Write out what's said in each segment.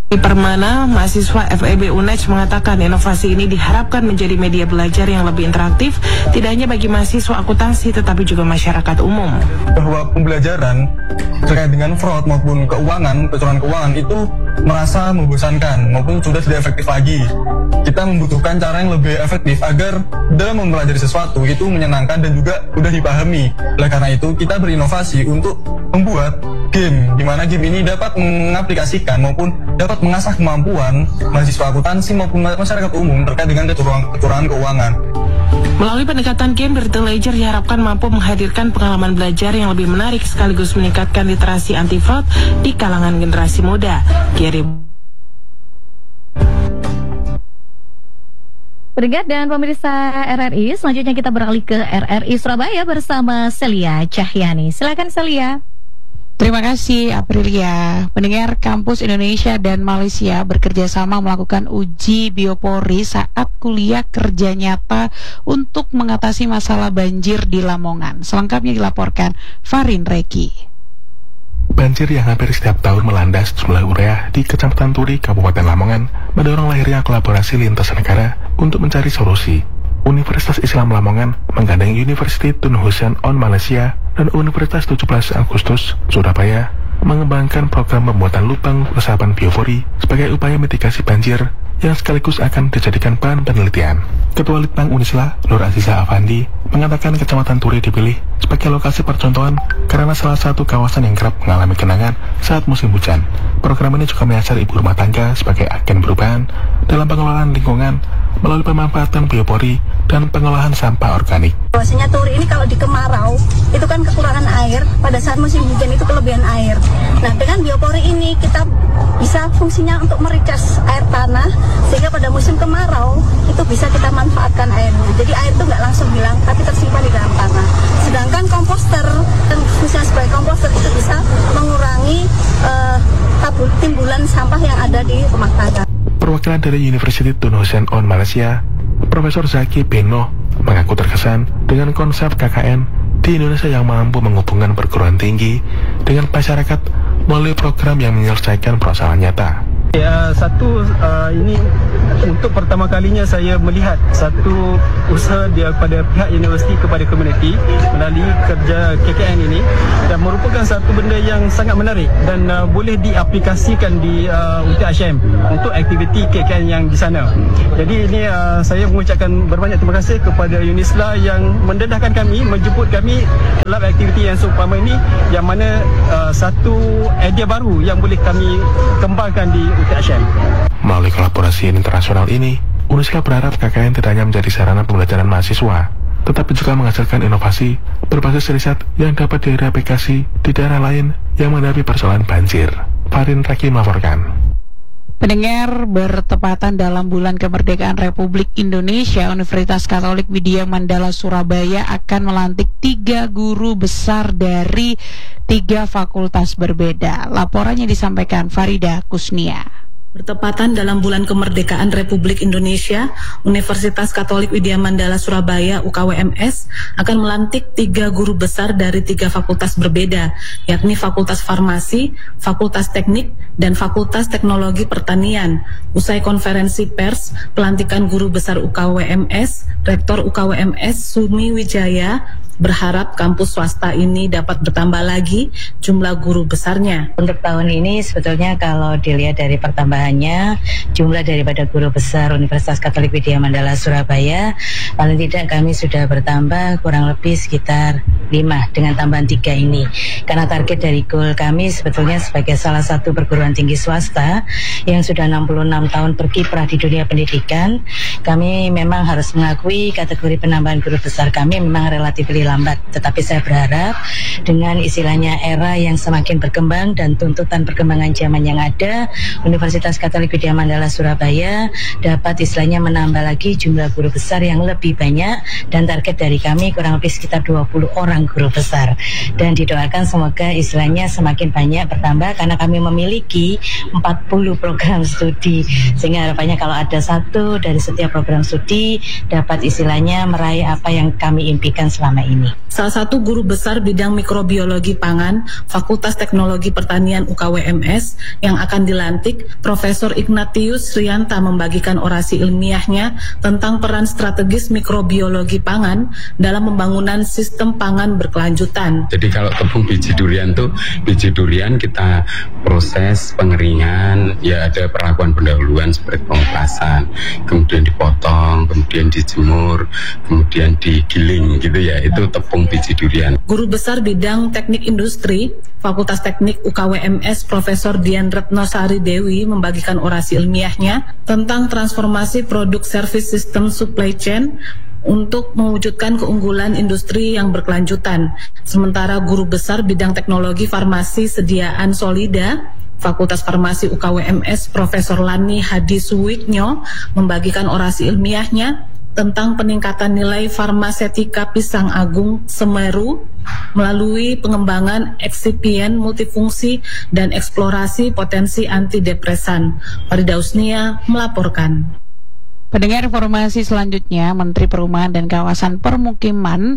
Permana, mahasiswa FEB UNEJ mengatakan inovasi ini diharapkan menjadi media belajar yang lebih interaktif, tidak hanya bagi mahasiswa akuntansi tetapi juga masyarakat umum. Bahwa pembelajaran terkait dengan fraud maupun keuangan, kecurangan keuangan itu merasa membosankan maupun sudah tidak efektif lagi. Kita membutuhkan cara yang lebih efektif agar dalam mempelajari sesuatu itu menyenangkan dan juga mudah dipahami. Oleh karena itu, kita berinovasi untuk membuat game, di mana game ini dapat mengaplikasikan maupun dapat mengasah kemampuan mahasiswa akuntansi maupun masyarakat umum terkait dengan kecurangan keuangan. Melalui pendekatan game, Berita Ledger diharapkan mampu menghadirkan pengalaman belajar yang lebih menarik sekaligus meningkatkan literasi anti fraud di kalangan generasi muda. Pendengar dan pemirsa RRI, selanjutnya kita beralih ke RRI Surabaya bersama Celia Cahyani. Silakan Celia. Terima kasih Aprilia. Pendengar, Kampus Indonesia dan Malaysia bekerja sama melakukan uji biopori saat kuliah kerja nyata untuk mengatasi masalah banjir di Lamongan. Selengkapnya dilaporkan Farin Reki. Banjir yang hampir setiap tahun melanda sejumlah wilayah di Kecamatan Turi, Kabupaten Lamongan, mendorong lahirnya kolaborasi lintas negara untuk mencari solusi. Universitas Islam Lamongan menggandeng University Tun Hussein On Malaysia dan Universitas 17 Agustus Surabaya mengembangkan program pembuatan lubang resapan biopori sebagai upaya mitigasi banjir yang sekaligus akan dijadikan bahan penelitian. Ketua Litbang Unisla, Nur Aziza Afandi, mengatakan Kecamatan Turi dipilih sebagai lokasi percontohan karena salah satu kawasan yang kerap mengalami genangan saat musim hujan. Program ini juga menyasar ibu rumah tangga sebagai agen perubahan dalam pengelolaan lingkungan melalui pemanfaatan biopori dan pengolahan sampah organik. Bahwasanya Turi ini kalau di kemarau itu kan kekurangan air, pada saat musim hujan itu kelebihan air. Nah, dengan biopori ini kita bisa fungsinya untuk mericas air tanah sehingga pada musim kemarau itu bisa kita manfaatkan airnya. Jadi air itu nggak langsung hilang tapi tersimpan di dalam tanah. Sedangkan komposter dan fungsinya sebagai komposter itu bisa mengurangi timbulan sampah yang ada di rumah tangga. Perwakilan dari University Tun Hussein On Malaysia, Profesor Zaki Beno, mengaku terkesan dengan konsep KKN di Indonesia yang mampu menghubungkan perguruan tinggi dengan masyarakat melalui program yang menyelesaikan persoalan nyata. Ini untuk pertama kalinya saya melihat satu usaha daripada pihak universiti kepada komuniti melalui kerja KKN ini, dan merupakan satu benda yang sangat menarik dan boleh diaplikasikan di UTHM untuk aktiviti KKN yang di sana. Jadi ini saya mengucapkan berbanyak terima kasih kepada Unisla yang mendedahkan kami, menjemput kami dalam aktiviti yang seumpama ini, yang mana satu idea baru yang boleh kami kembangkan di UTHM. Melalui kolaborasi internasional ini, Unisla berharap KKN tidak hanya menjadi sarana pembelajaran mahasiswa, tetapi juga menghasilkan inovasi berbasis riset yang dapat direplikasi di daerah lain yang menghadapi persoalan banjir. Farin Reki melaporkan. Pendengar, bertepatan dalam bulan kemerdekaan Republik Indonesia, Universitas Katolik Widya Mandala Surabaya akan melantik 3 guru besar dari 3 fakultas berbeda. Laporannya disampaikan Farida Kusnia. Bertepatan dalam bulan kemerdekaan Republik Indonesia, Universitas Katolik Widya Mandala Surabaya UKWMS akan melantik 3 guru besar dari 3 fakultas berbeda, yakni Fakultas Farmasi, Fakultas Teknik, dan Fakultas Teknologi Pertanian. Usai konferensi pers pelantikan guru besar UKWMS, Rektor UKWMS Sumi Wijaya berharap kampus swasta ini dapat bertambah lagi jumlah guru besarnya. Untuk tahun ini sebetulnya kalau dilihat dari pertambahannya, jumlah daripada guru besar Universitas Katolik Widya Mandala Surabaya, paling tidak kami sudah bertambah kurang lebih sekitar 5 dengan tambahan 3 ini. Karena target dari goal kami sebetulnya sebagai salah satu perguruan tinggi swasta yang sudah 66 tahun berkiprah di dunia pendidikan, kami memang harus mengakui kategori penambahan guru besar kami memang relatif lambat, tetapi saya berharap dengan istilahnya era yang semakin berkembang dan tuntutan perkembangan zaman yang ada, Universitas Katolik Widya Mandala Surabaya dapat istilahnya menambah lagi jumlah guru besar yang lebih banyak, dan target dari kami kurang lebih sekitar 20 orang guru besar, dan didoakan semoga istilahnya semakin banyak bertambah karena kami memiliki memiliki 40 program studi, sehingga harapannya kalau ada satu dari setiap program studi dapat istilahnya meraih apa yang kami impikan selama ini. Salah satu guru besar bidang mikrobiologi pangan Fakultas Teknologi Pertanian UKWMS yang akan dilantik, Profesor Ignatius Rianta, membagikan orasi ilmiahnya tentang peran strategis mikrobiologi pangan dalam pembangunan sistem pangan berkelanjutan. Jadi kalau tepung biji durian tuh, biji durian kita proses pengeringan, ya ada perlakuan pendahuluan seperti pengupasan, kemudian dipotong, kemudian dijemur, kemudian digiling gitu ya, itu tepung biji durian. Guru besar bidang teknik industri Fakultas Teknik UKWMS Profesor Dian Retnosari Dewi membagikan orasi ilmiahnya tentang transformasi produk service system supply chain untuk mewujudkan keunggulan industri yang berkelanjutan. Sementara guru besar bidang teknologi farmasi sediaan Solida Fakultas Farmasi UKWMS Profesor Lani Hadi Suwiknyo membagikan orasi ilmiahnya tentang peningkatan nilai farmasetika Pisang Agung Semeru melalui pengembangan eksipien multifungsi dan eksplorasi potensi antidepresan. Farida Usnia melaporkan. Pendengar, informasi selanjutnya, Menteri Perumahan dan Kawasan Permukiman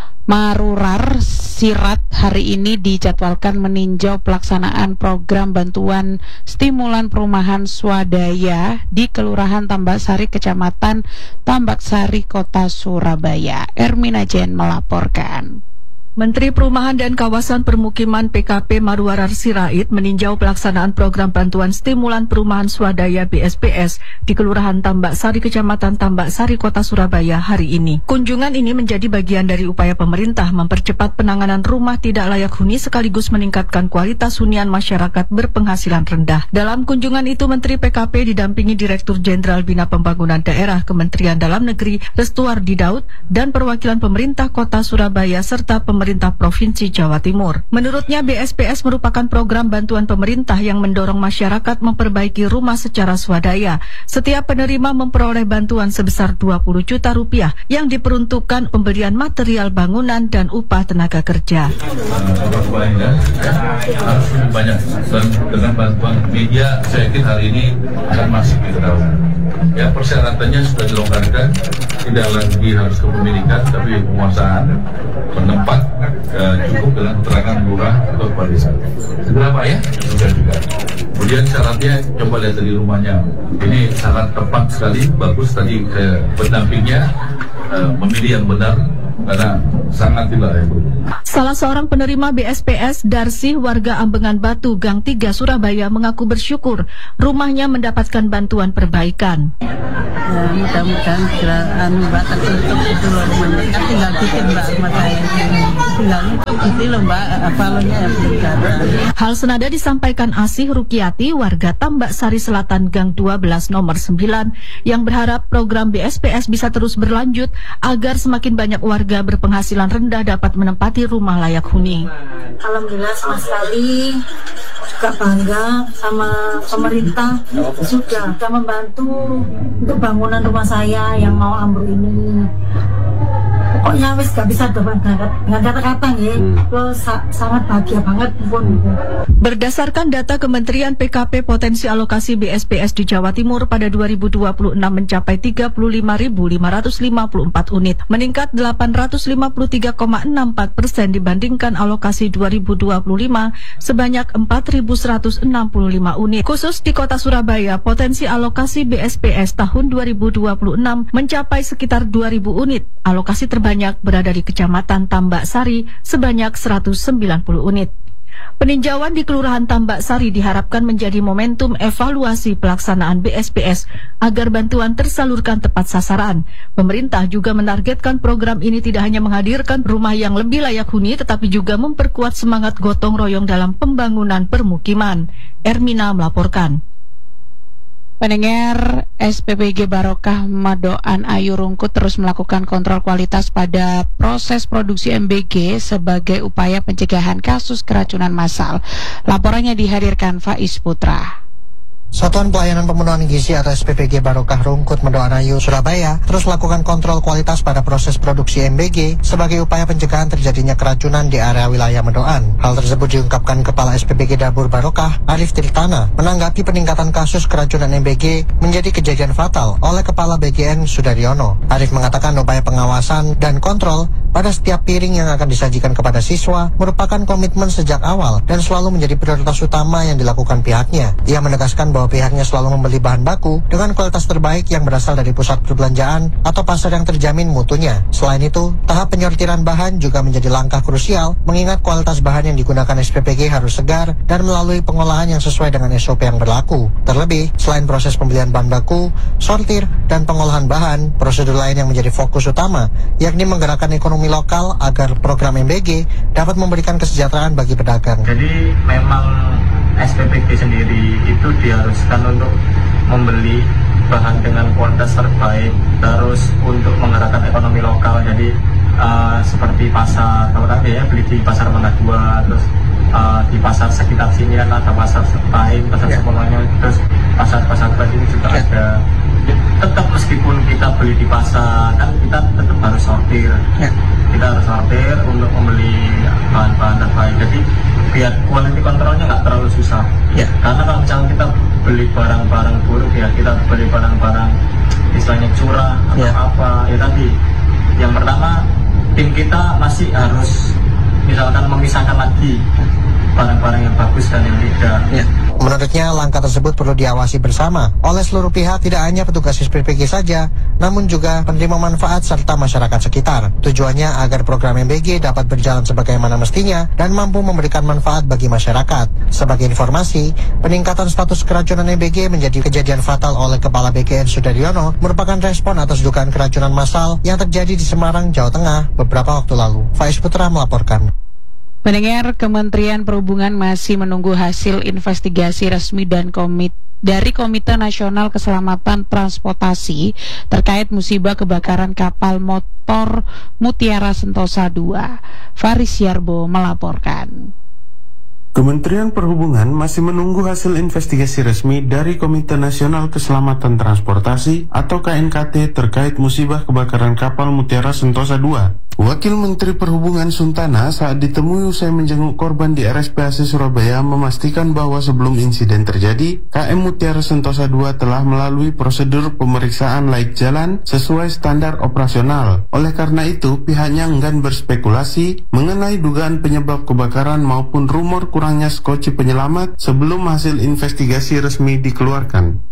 Marurar Sirait hari ini dijadwalkan meninjau pelaksanaan program bantuan stimulan perumahan swadaya di Kelurahan Tambak Sari, Kecamatan Tambak Sari, Kota Surabaya. Ermina Jen melaporkan. Menteri Perumahan dan Kawasan Permukiman PKP Marurar Sirait meninjau pelaksanaan program bantuan stimulan perumahan swadaya BSPS di Kelurahan Tambak Sari, Kecamatan Tambak Sari, Kota Surabaya hari ini. Kunjungan ini menjadi bagian dari upaya pemerintah mempercepat penanganan rumah tidak layak huni sekaligus meningkatkan kualitas hunian masyarakat berpenghasilan rendah. Dalam kunjungan itu, Menteri PKP didampingi Direktur Jenderal Bina Pembangunan Daerah Kementerian Dalam Negeri Restuardi Daud dan perwakilan pemerintah Kota Surabaya serta pemerintah Provinsi Jawa Timur. Menurutnya, BSPS merupakan program bantuan pemerintah yang mendorong masyarakat memperbaiki rumah secara swadaya. Setiap penerima memperoleh bantuan sebesar 20 juta rupiah yang diperuntukkan pembelian material bangunan dan upah tenaga kerja. Harus banyak, dan dengan bantuan media saya yakin hari ini akan masih kita. Ya, persyaratannya sudah dilonggarkan, tidak lagi harus kepemilikan tapi penguasaan penempat cukup dengan keterangan lurah atau kepala desa. Segera Pak ya? Sudah juga. Kemudian syaratnya coba lihat dari rumahnya. Ini sangat tepat sekali, bagus tadi pendampingnya memilih yang benar karena sangat tidak ya Bu. Salah seorang penerima BSPS, Darsi, warga Ambengan Batu, Gang 3, Surabaya, mengaku bersyukur rumahnya mendapatkan bantuan perbaikan. Ya, mudah-mudahan Mbak tertutup itu loh rumahnya. Kan tinggal dikit Mbak rumah saya. Tinggal itu loh Mbak, apalnya ya belum ada. Hal senada disampaikan Asih Rukiati, warga Tambak Sari Selatan, Gang 12, nomor 9, yang berharap program BSPS bisa terus berlanjut agar semakin banyak warga berpenghasilan rendah dapat menempati rumah layak huni. Alhamdulillah sama sekali, juga bangga sama pemerintah sudah membantu untuk bangunan rumah saya yang mau ambruk ini. Pokoknya wis gak bisa dengan kata-kata ya. Lo sangat bahagia banget pun. Berdasarkan data Kementerian PKP, potensi alokasi BSPS di Jawa Timur pada 2026 mencapai 35.554 unit, meningkat 853,64% dibandingkan alokasi 2025 sebanyak 4.165 unit. Khusus di Kota Surabaya, potensi alokasi BSPS tahun 2026 mencapai sekitar 2.000 unit. Alokasi terbanyak berada di Kecamatan Tambak Sari sebanyak 190 unit. Peninjauan di Kelurahan Tambak Sari diharapkan menjadi momentum evaluasi pelaksanaan BSPS agar bantuan tersalurkan tepat sasaran. Pemerintah juga menargetkan program ini tidak hanya menghadirkan rumah yang lebih layak huni, tetapi juga memperkuat semangat gotong royong dalam pembangunan permukiman. Ermina melaporkan. Pendengar, SPBG Barokah Madoan Ayu Rungkut terus melakukan kontrol kualitas pada proses produksi MBG sebagai upaya pencegahan kasus keracunan massal. Laporannya dihadirkan Faiz Putra. Satuan Pelayanan Pemenuhan Gizi atau SPPG Barokah Rungkut Medoanayu, Surabaya terus melakukan kontrol kualitas pada proses produksi MBG sebagai upaya pencegahan terjadinya keracunan di area wilayah Medoan. Hal tersebut diungkapkan Kepala SPPG Dabur Barokah, Arif Tirtana, menanggapi peningkatan kasus keracunan MBG menjadi kejadian fatal oleh Kepala BGN Sudaryono. Arif mengatakan upaya pengawasan dan kontrol pada setiap piring yang akan disajikan kepada siswa merupakan komitmen sejak awal dan selalu menjadi prioritas utama yang dilakukan pihaknya. Ia menegaskan bahwa pihaknya selalu membeli bahan baku dengan kualitas terbaik yang berasal dari pusat perbelanjaan atau pasar yang terjamin mutunya. Selain itu, tahap penyortiran bahan juga menjadi langkah krusial mengingat kualitas bahan yang digunakan SPPG harus segar dan melalui pengolahan yang sesuai dengan SOP yang berlaku. Terlebih, selain proses pembelian bahan baku, sortir, dan pengolahan bahan, prosedur lain yang menjadi fokus utama yakni menggerakkan ekonomi lokal agar program MBG dapat memberikan kesejahteraan bagi pedagang. Jadi memang SPPG sendiri itu diharuskan untuk membeli bahan dengan kualitas terbaik, terus untuk menggerakkan ekonomi lokal. Jadi seperti pasar, kalau tadi ya beli di pasar Mangga 2, terus di pasar sekitar sini kan ada pasar Sepain, pasar Semuanya, terus pasar-pasar ini juga ada. Tetap meskipun kita beli di pasar, kan kita tetap harus sortir. Kita harus sortir untuk membeli bahan-bahan terbaik. Jadi biar quality kontrolnya nggak terlalu susah. Karena kalau misalnya kita beli barang-barang buruk, ya kita beli barang-barang misalnya curah atau apa, ya tadi yang pertama tim kita masih harus misalkan memisahkan lagi barang-barang yang bagus dan yang tidak. Menurutnya, langkah tersebut perlu diawasi bersama oleh seluruh pihak, tidak hanya petugas SPPG saja, namun juga penerima manfaat serta masyarakat sekitar. Tujuannya agar program MBG dapat berjalan sebagaimana mestinya dan mampu memberikan manfaat bagi masyarakat. Sebagai informasi, peningkatan status keracunan MBG menjadi kejadian fatal oleh Kepala BGN Sudaryono merupakan respon atas dugaan keracunan massal yang terjadi di Semarang, Jawa Tengah beberapa waktu lalu. Faiz Putra melaporkan. Pendengar, Kementerian Perhubungan masih menunggu hasil investigasi resmi dan dari Komite Nasional Keselamatan Transportasi terkait musibah kebakaran kapal motor Mutiara Sentosa II. Faris Yarbo melaporkan. Kementerian Perhubungan masih menunggu hasil investigasi resmi dari Komite Nasional Keselamatan Transportasi atau KNKT terkait musibah kebakaran kapal Mutiara Sentosa II. Wakil Menteri Perhubungan Suntana saat ditemui usai menjenguk korban di RSPAC Surabaya memastikan bahwa sebelum insiden terjadi, KM Mutiara Sentosa II telah melalui prosedur pemeriksaan laik jalan sesuai standar operasional. Oleh karena itu, pihaknya enggan berspekulasi mengenai dugaan penyebab kebakaran maupun rumor kurangnya skoci penyelamat sebelum hasil investigasi resmi dikeluarkan.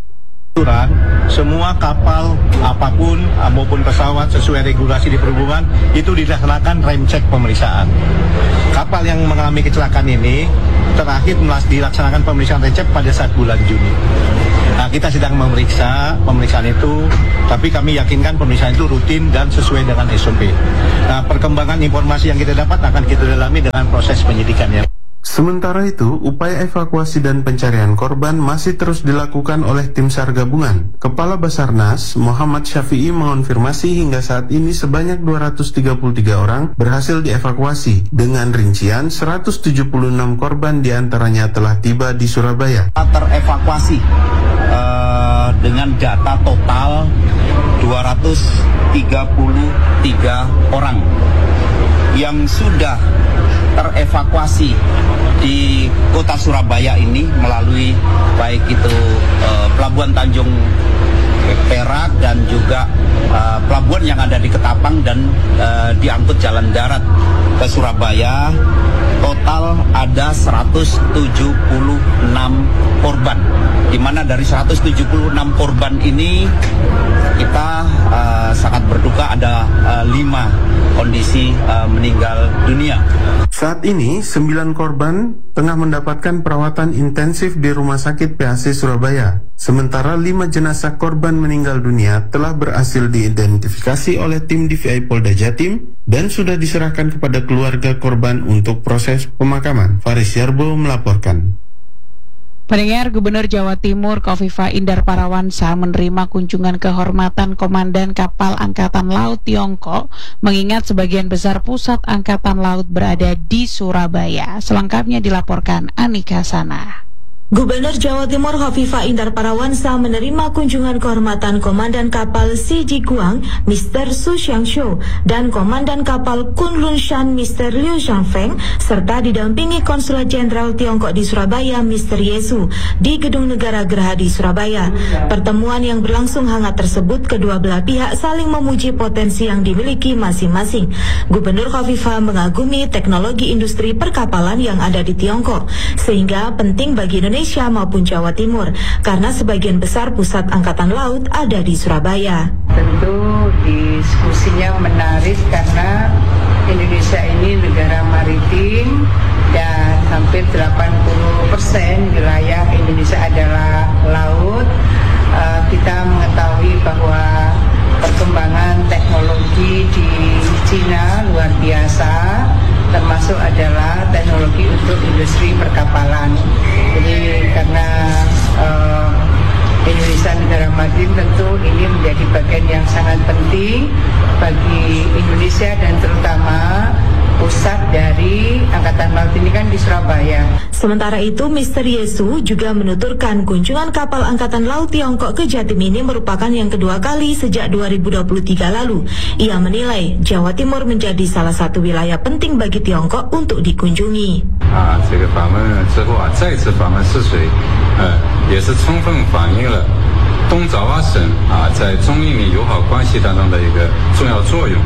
Semua kapal apapun maupun pesawat sesuai regulasi di perhubungan itu dilaksanakan rem cek pemeriksaan. Kapal yang mengalami kecelakaan ini terakhir dilaksanakan pemeriksaan rem cek pada saat bulan Juni. Nah, kita sedang memeriksa pemeriksaan itu, tapi kami yakinkan pemeriksaan itu rutin dan sesuai dengan SOP. Nah, perkembangan informasi yang kita dapat akan kita dalami dengan proses penyidikannya. Sementara itu, upaya evakuasi dan pencarian korban masih terus dilakukan oleh tim SAR gabungan. Kepala Basarnas, Muhammad Syafi'i mengonfirmasi hingga saat ini sebanyak 233 orang berhasil dievakuasi. Dengan rincian, 176 korban diantaranya telah tiba di Surabaya. Terevakuasi dengan data total 233 orang yang sudah terevakuasi di kota Surabaya ini melalui baik itu Pelabuhan Tanjung Perak dan juga pelabuhan yang ada di Ketapang dan diangkut jalan darat ke Surabaya. Total ada 176 korban, di mana dari 176 korban ini kita sangat berduka ada 5 kondisi meninggal dunia. Saat ini 9 korban tengah mendapatkan perawatan intensif di Rumah Sakit PHC Surabaya. Sementara 5 jenazah korban meninggal dunia telah berhasil diidentifikasi oleh tim DVI Polda Jatim dan sudah diserahkan kepada keluarga korban untuk proses pemakaman. Faris Yarbo melaporkan. Pendengar, Gubernur Jawa Timur Kofifa Indar Parawansa menerima kunjungan kehormatan Komandan Kapal Angkatan Laut Tiongkok, mengingat sebagian besar pusat Angkatan Laut berada di Surabaya. Selengkapnya dilaporkan Anika Sana. Gubernur Jawa Timur Khofifah Indar Parawansa menerima kunjungan kehormatan Komandan Kapal Siji Guang, Mr. Su Xiangshu, dan Komandan Kapal Kunlun Shan, Mr. Liu Zhangfeng, serta didampingi Konsulat Jenderal Tiongkok di Surabaya, Mr. Yesu, di Gedung Negara Gerahadi Surabaya. Pertemuan yang berlangsung hangat tersebut, kedua belah pihak saling memuji potensi yang dimiliki masing-masing. Gubernur Khofifah mengagumi teknologi industri perkapalan yang ada di Tiongkok, sehingga penting bagi Indonesia maupun Jawa Timur, karena sebagian besar pusat angkatan laut ada di Surabaya. Tentu diskusinya menarik karena Indonesia ini negara maritim dan hampir 80% wilayah Indonesia adalah laut. Kita mengetahui bahwa perkembangan teknologi di Cina luar biasa, termasuk adalah teknologi untuk industri perkapalan. Jadi karena Indonesia negara maritim, tentu ini menjadi bagian yang sangat penting bagi Indonesia dan terutama pusat dari Angkatan Laut ini kan di Surabaya. Sementara itu, Mr. Yesu juga menuturkan kunjungan kapal Angkatan Laut Tiongkok ke Jatim ini merupakan yang kedua kali sejak 2023 lalu. Ia menilai Jawa Timur menjadi salah satu wilayah penting bagi Tiongkok untuk dikunjungi. 这个访问之后再次访问泗水，也是充分反映了东爪哇省在中印尼友好关系当中的一个重要作用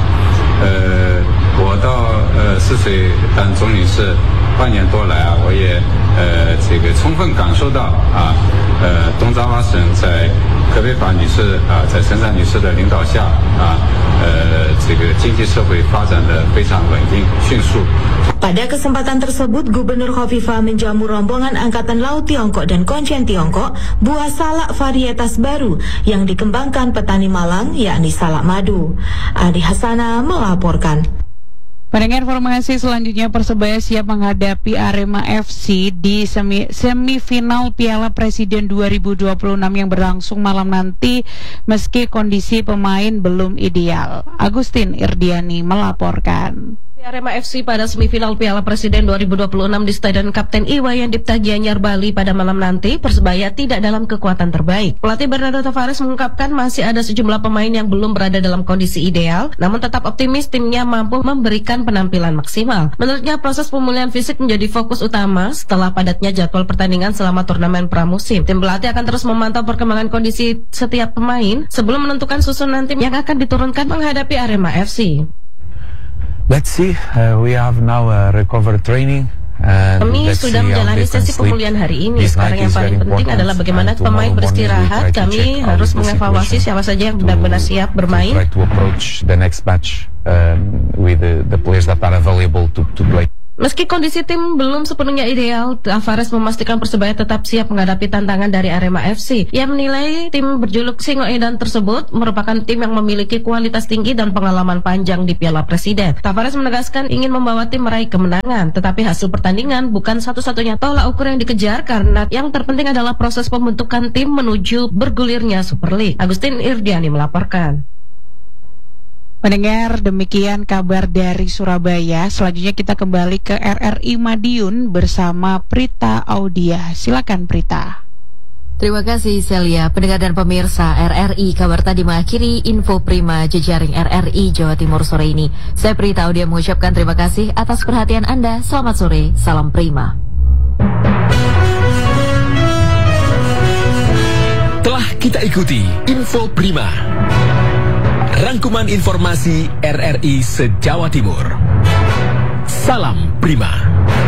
我到泗水当总领事半年多来我也这个充分感受到东爪哇省在柯佩法女士在陈善女士的领导下这个经济社会发展的非常稳定迅速。 Pada kesempatan tersebut, Gubernur Khofifah menjamu rombongan Angkatan Laut Tiongkok dan Konjen Tiongkok buah salak varietas baru yang dikembangkan petani Malang, yakni salak madu. Adi Hasana melaporkan. Pendengar informasi selanjutnya, Persebaya siap menghadapi Arema FC di semifinal Piala Presiden 2026 yang berlangsung malam nanti meski kondisi pemain belum ideal. Agustin Irdiani melaporkan. Arema FC pada semifinal Piala Presiden 2026 di Stadion Kapten Iwayan Dipta Gianyar, Bali pada malam nanti, Persebaya tidak dalam kekuatan terbaik. Pelatih Bernardo Tavares mengungkapkan masih ada sejumlah pemain yang belum berada dalam kondisi ideal, namun tetap optimis timnya mampu memberikan penampilan maksimal. Menurutnya, proses pemulihan fisik menjadi fokus utama setelah padatnya jadwal pertandingan selama turnamen pramusim. Tim pelatih akan terus memantau perkembangan kondisi setiap pemain sebelum menentukan susunan tim yang akan diturunkan menghadapi Arema FC. Let's see, we have now recovery training. Kami sudah menjalani sesi pemulihan hari ini. Sekarang yang paling penting adalah bagaimana pemain beristirahat. Kami harus mengevaluasi siapa saja yang benar-benar siap bermain. Try to approach the next match with the players that are available to play. Meski kondisi tim belum sepenuhnya ideal, Tavares memastikan Persebaya tetap siap menghadapi tantangan dari Arema FC. Ia menilai tim berjuluk Singo Edan tersebut merupakan tim yang memiliki kualitas tinggi dan pengalaman panjang di Piala Presiden. Tavares menegaskan ingin membawa tim meraih kemenangan, tetapi hasil pertandingan bukan satu-satunya tolak ukur yang dikejar karena yang terpenting adalah proses pembentukan tim menuju bergulirnya Super League. Agustin Irdiani melaporkan. Mendengar demikian kabar dari Surabaya. Selanjutnya kita kembali ke RRI Madiun bersama Prita Audia. Silakan Prita. Terima kasih Celia. Pendengar dan pemirsa RRI, kabar tadi mengakhiri info prima jejaring RRI Jawa Timur sore ini. Saya Prita Audia mengucapkan terima kasih atas perhatian Anda. Selamat sore, salam prima. Telah kita ikuti info prima, rangkuman informasi RRI se-Jawa Timur. Salam prima.